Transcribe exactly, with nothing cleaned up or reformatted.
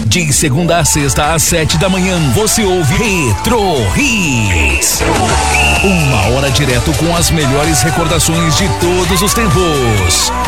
De segunda a sexta às sete da manhã, você ouve Retro Hits. Uma hora direto com as melhores recordações de todos os tempos.